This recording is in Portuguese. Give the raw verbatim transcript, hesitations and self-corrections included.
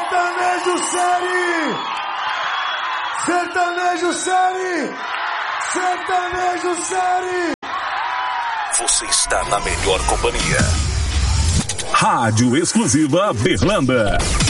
Sertanejo série! Sertanejo série! Sertanejo série! Você está na melhor companhia. Rádio Exclusiva Berlanda.